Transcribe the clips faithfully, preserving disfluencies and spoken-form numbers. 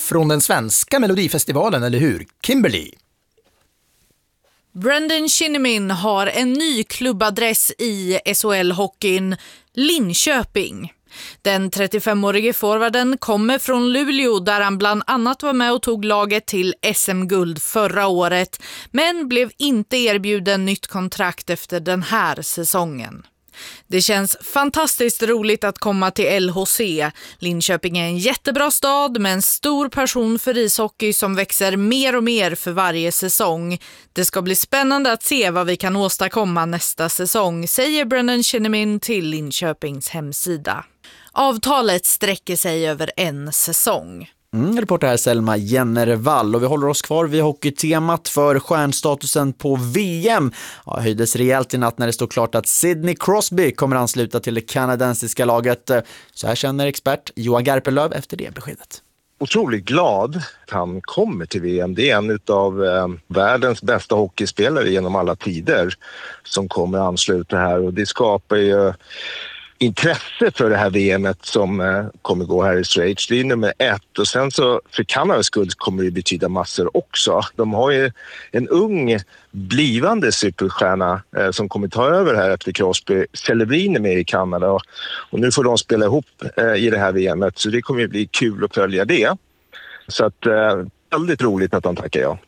från den svenska Melodifestivalen, eller hur? Kimberly. Brendan Shinnimin har en ny klubbadress i S H L-hockeyn, Linköping. Den trettiofemårige forwarden kommer från Luleå där han bland annat var med och tog laget till S M-guld förra året, men blev inte erbjuden nytt kontrakt efter den här säsongen. Det känns fantastiskt roligt att komma till L H C. Linköping är en jättebra stad med en stor passion för ishockey som växer mer och mer för varje säsong. Det ska bli spännande att se vad vi kan åstadkomma nästa säsong, säger Brendan Shinnimin till Linköpings hemsida. Avtalet sträcker sig över en säsong. Mm, reporter här Selma Jennervall, och vi håller oss kvar vid hockeytemat för stjärnstatusen på V M. Ja, höjdes rejält i natt när det stod klart att Sidney Crosby kommer ansluta till det kanadensiska laget. Så här känner expert Johan Garpenlöv efter det beskedet. Otroligt glad att han kommer till V M. Det är en av eh, världens bästa hockeyspelare genom alla tider som kommer ansluta här, och det skapar ju intresse för det här V M:et som eh, kommer gå här i Schweiz. Det är nummer ett, och sen så för Kanadas skull kommer det betyda massor också. De har ju en ung blivande superstjärna eh, som kommer ta över här efter Crosby. Celebrin är med i Kanada, och, och nu får de spela ihop eh, i det här V M:et, så det kommer ju bli kul att följa det. Så att eh, väldigt roligt att de tackar jag.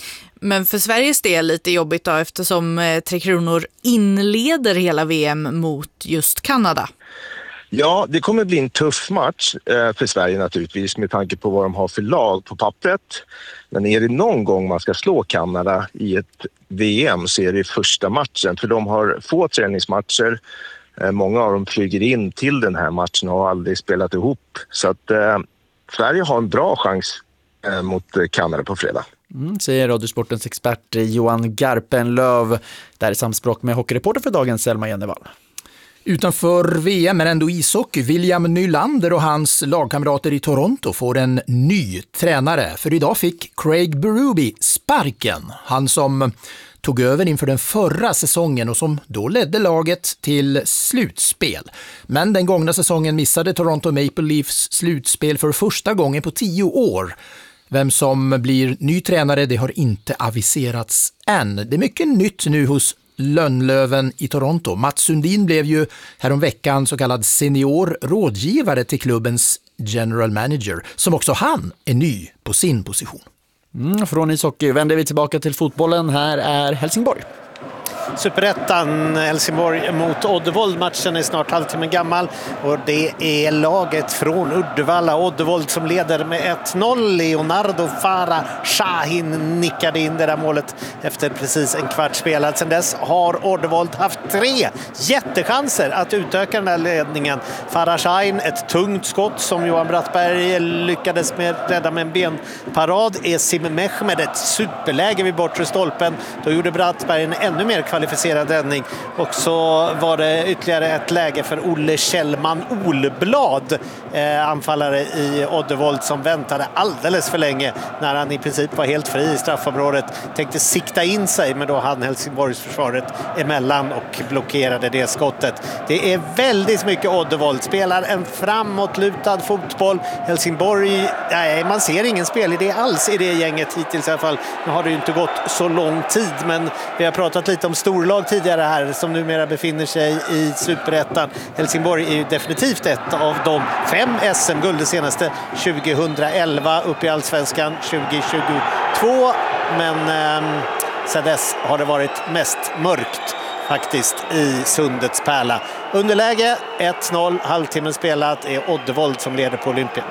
Men för Sveriges del lite jobbigt då, eftersom eh, Tre Kronor inleder hela V M mot just Kanada. Ja, det kommer bli en tuff match eh, för Sverige naturligtvis med tanke på vad de har för lag på pappret. Men är det någon gång man ska slå Kanada i ett V M så är det första matchen. För de har få träningsmatcher. Eh, många av dem flyger in till den här matchen och har aldrig spelat ihop. Så att eh, Sverige har en bra chans eh, mot Kanada på fredag. Mm, säger Radiosportens expert Johan Garpenlöv. Där är samspråk med hockeyreporter för dagen Selma Jennervall. Utanför V M är ändå ishockey. William Nylander och hans lagkamrater i Toronto får en ny tränare. För idag fick Craig Berube sparken. Han som tog över inför den förra säsongen och som då ledde laget till slutspel. Men den gångna säsongen missade Toronto Maple Leafs slutspel för första gången på tio år. Vem som blir ny tränare, det har inte aviserats än. Det är mycket nytt nu hos Lönnlöven i Toronto. Mats Sundin blev ju häromveckan så kallad senior rådgivare till klubbens general manager, som också han är ny på sin position. Mm, från ishockey vänder vi tillbaka till fotbollen. Här är Helsingborg. Superettan, Helsingborg mot Oddevold. Matchen är snart halvtimmen gammal och det är laget från Uddevalla. Oddevold som leder med ett noll. Leonardo Farah Shahin nickade in det där målet efter precis en kvart spelad. Sen dess har Oddevold haft tre jättechanser att utöka den här ledningen. Farah Shahin, ett tungt skott som Johan Brattberg lyckades med rädda med en benparad. Esim Mehmed, ett superläge vid bortre stolpen. Då gjorde Brattberg en ännu mer kvalificerad räddning. Och så var det ytterligare ett läge för Olle Kjellman Olblad, eh, anfallare i Oddevold, som väntade alldeles för länge när han i princip var helt fri i straffområdet. Tänkte sikta in sig, men då hann Helsingborgs försvaret emellan och blockerade det skottet. Det är väldigt mycket Oddevold. Spelar en framåtlutad fotboll. Helsingborg, nej, man ser ingen spelidé alls i det gänget hittills i alla fall. Nu har det ju inte gått så lång tid, men vi har pratat lite om storlag tidigare här som numera befinner sig i Superettan. Helsingborg är ju definitivt ett av de fem S M-guld det senaste tjugohundraelva upp i Allsvenskan tjugohundratjugotvå. Men eh, sedan dess har det varit mest mörkt faktiskt i Sundets pärla. Underläge ett noll, halvtimmen spelat, är Oddevold som leder på Olympia.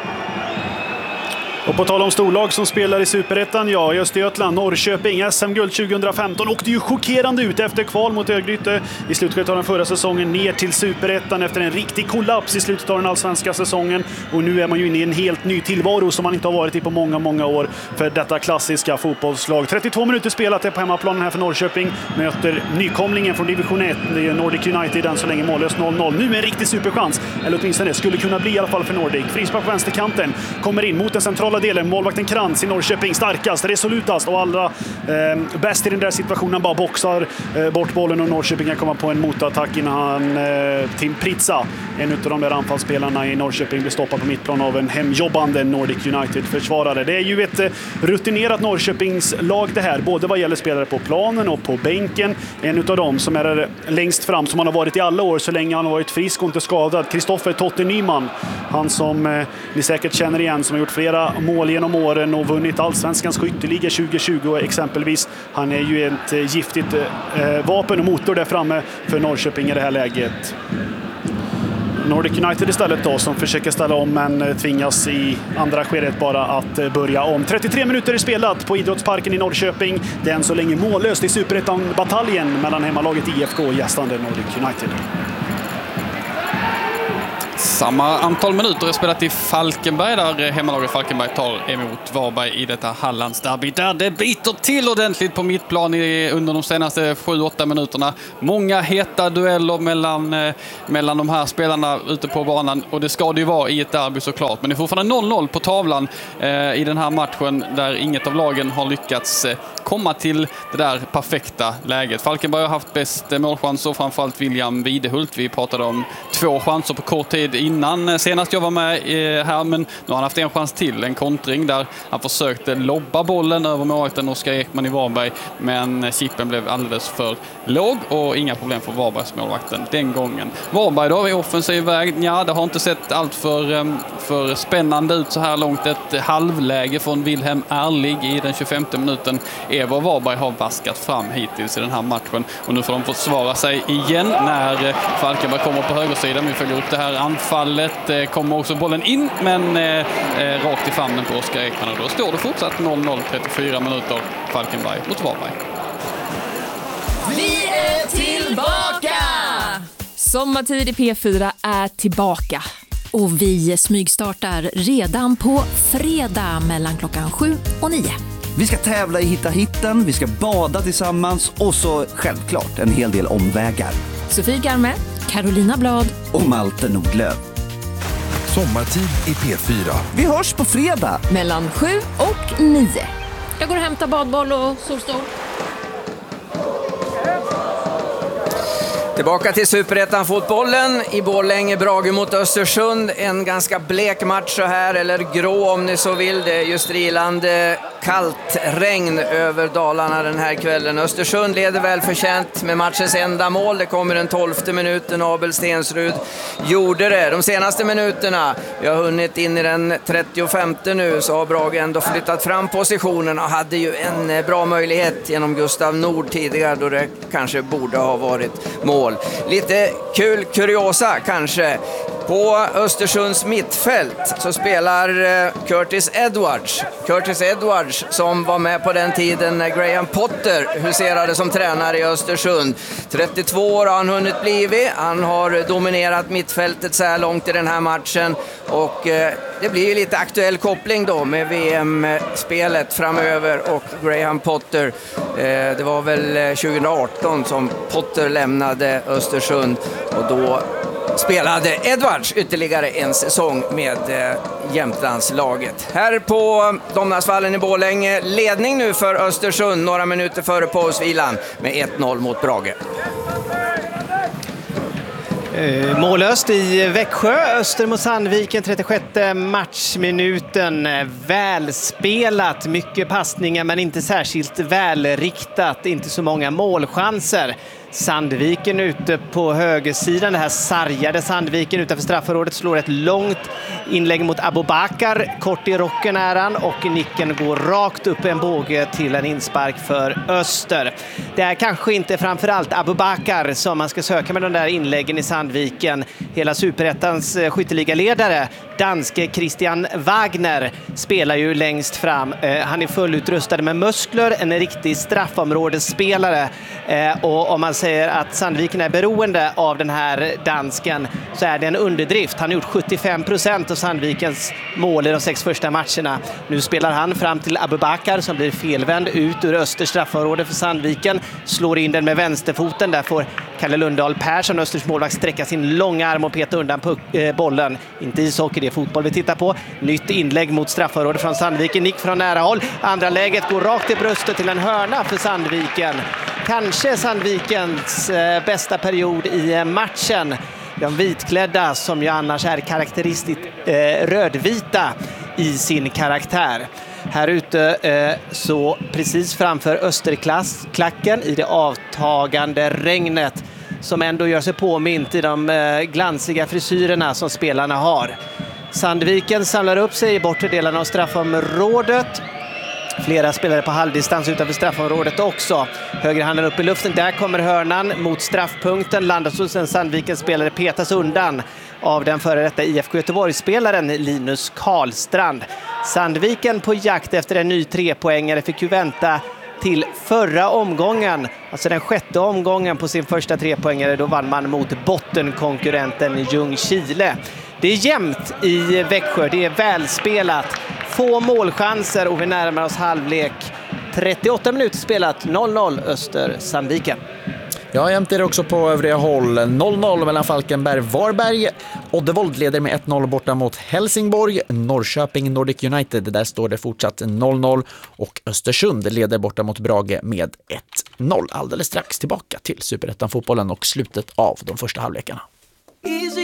Och på tal om storlag som spelar i Superettan, ja, i Östergötland, Norrköping, S M-guld tjugohundrafemton åkte ju chockerande ut efter kval mot Örgryte i slutskedet av den förra säsongen ner till Superettan efter en riktig kollaps i slutet av den allsvenska säsongen. Och nu är man ju inne i en helt ny tillvaro som man inte har varit i på många, många år för detta klassiska fotbollslag. trettiotvå minuter spelat är på hemmaplanen här för Norrköping. Möter nykomlingen från division ett, det är Nordic United, än så länge mållös noll noll. Nu med en riktig superchans, eller åtminstone det skulle kunna bli i alla fall för Nordic. Frispark på vänsterkanten, kommer in mot en central centrala delen. Målvakten Krantz i Norrköping starkast, resolutast och allra eh, bäst i den där situationen. Bara boxar eh, bort bollen och Norrköping kan komma på en motattack innan han, eh, Tim Pritsa, en av de där anfallsspelarna i Norrköping, blir stoppad på mittplan av en hemjobbande Nordic United-försvarare. Det är ju ett eh, rutinerat Norrköpings lag det här, både vad gäller spelare på planen och på bänken. En av dem som är längst fram, som han har varit i alla år så länge han har varit frisk och inte skadad, Kristoffer Totte Nyman. Han som eh, ni säkert känner igen, som har gjort flera mål genom åren och vunnit Allsvenskans skytteliga tjugo tjugo exempelvis. Han är ju ett eh, giftigt eh, vapen och motor där framme för Norrköping i det här läget. Nordic United istället då, som försöker ställa om men tvingas i andra skedet bara att börja om. trettiotre minuter är spelat på Idrottsparken i Norrköping. Det är än så länge mållöst i Superettan-bataljen mellan hemmalaget I F K och gästande Nordic United. Samma antal minuter är spelat i Falkenberg, där hemmalaget Falkenberg tar emot Varberg i detta Hallandsderby, där det biter till ordentligt på mittplan i, under de senaste sju åtta minuterna. Många heta dueller mellan, eh, mellan de här spelarna ute på banan, och det ska det ju vara i ett derby såklart. Men det är fortfarande noll noll på tavlan eh, i den här matchen, där inget av lagen har lyckats eh, komma till det där perfekta läget. Falkenberg har haft bäst målchanser, framförallt William Videhult. Vi pratade om två chanser på kort tid innan senast jag var med här, men nu har han haft en chans till, en kontring där han försökte lobba bollen över målvakten Oskar Ekman i Varberg, men chippen blev alldeles för låg och inga problem för Varbergs målvakten den gången. Varberg då i offensiv väg, ja, det har inte sett allt för, för spännande ut så här långt. Ett halvläge från Wilhelm Erlig i den tjugofemte minuten är vad Varberg har vaskat fram hittills i den här matchen, och nu får de försvara sig igen när Falkenberg kommer på högersidan. Vi följer upp det här anfallet, kommer också bollen in, men eh, rakt i famnen på Oskar Ekman, och då står det fortsatt noll noll, trettiofyra minuter, Falkenberg mot Varberg. Vi är tillbaka! Sommartid i P fyra är tillbaka. Och vi smygstartar redan på fredag mellan klockan sju och nio. Vi ska tävla i Hitta hitten, vi ska bada tillsammans och så självklart en hel del omvägar. Sofie Garme, Carolina Blad och Malte Nordlöf. Sommartid i P fyra. Vi hörs på fredag mellan sju och nio. Jag går och hämtar badboll och solstol. Tillbaka till Superettan-fotbollen i Borlänge, Brage mot Östersund. En ganska blek match så här, eller grå om ni så vill. Det är ju strilande kallt regn över Dalarna den här kvällen. Östersund leder väl förtjänt med matchens enda mål. Det kommer den tolfte minuten. Abel Stensrud gjorde det. De senaste minuterna, vi har hunnit in i den trettiofemte nu, så har Brage ändå flyttat fram positionen och hade ju en bra möjlighet genom Gustav Nord tidigare, då det kanske borde ha varit mål. Lite kul kuriosa kanske. På Östersunds mittfält så spelar Curtis Edwards. Curtis Edwards som var med på den tiden när Graham Potter huserade som tränare i Östersund. trettiotvå år har han hunnit bli. Han har dominerat mittfältet så här långt i den här matchen. Och eh, det blir ju lite aktuell koppling då med V M-spelet framöver och Graham Potter. Eh, det var väl tjugoarton som Potter lämnade Östersund, och då spelade Edwards ytterligare en säsong med eh, Jämtlandslaget. Här på Domnarsvallen i Borlänge, ledning nu för Östersund några minuter före pausvilan med ett noll mot Brage. Eh, målöst i Växjö, Öster mot Sandviken, trettiosjätte matchminuten. Välspelat, mycket passningar men inte särskilt välriktat, inte så många målchanser. Sandviken ute på högersidan, det här sargade Sandviken utanför straffområdet, slår ett långt inlägg mot Abubakar. Kort i rocken är han och nicken går rakt upp en båge till en inspark för Öster. Det är kanske inte framförallt Abubakar som man ska söka med de där inläggen i Sandviken. Hela Superettans skytteligaledare, danske Christian Wagner, spelar ju längst fram. Han är fullutrustad med muskler, en riktig straffområdesspelare, och om man säger att Sandviken är beroende av den här dansken, så är det en underdrift. Han har gjort sjuttiofem procent av Sandvikens mål i de sex första matcherna. Nu spelar han fram till Abubakar som blir felvänd ut ur Östers straffområde för Sandviken. Slår in den med vänsterfoten. Där får Kalle Lundahl Persson, Östers målvakt, sträcka sin långa arm och peta undan puck, eh, bollen. Inte ishockey, det är fotboll vi tittar på. Nytt inlägg mot straffområde från Sandviken. Nick från nära håll. Andra läget går rakt i bröstet till en hörna för Sandviken. Kanske Sandvikens eh, bästa period i eh, matchen. De vitklädda som ju annars är karaktäristiskt eh, rödvita i sin karaktär. Här ute eh, så precis framför Österklacken i det avtagande regnet som ändå gör sig påmint i de eh, glansiga frisyrerna som spelarna har. Sandviken samlar upp sig i bortre delen av straffområdet. Flera spelare på halvdistans utanför straffområdet också. Högerhanden upp i luften, där kommer hörnan mot straffpunkten. Landas hos en Sandvikens spelare, petas undan av den före detta I F K Göteborg-spelaren Linus Karlstrand. Sandviken på jakt efter en ny trepoängare fick ju vänta till förra omgången, alltså den sjätte omgången på sin första trepoängare. Då vann man mot bottenkonkurrenten Ljungskile. Det är jämnt i Växjö, det är välspelat. Få målchanser och vi närmar oss halvlek. trettioåtta minuter spelat, noll noll Öster-Sandviken. Ja, jämt är det också på övriga håll. noll noll mellan Falkenberg-Varberg. Oddevold leder med ett noll borta mot Helsingborg. Norrköping Nordic United, där står det fortsatt noll noll. Och Östersund leder borta mot Brage med ett noll. Alldeles strax tillbaka till Superettan-fotbollen och slutet av de första halvlekarna.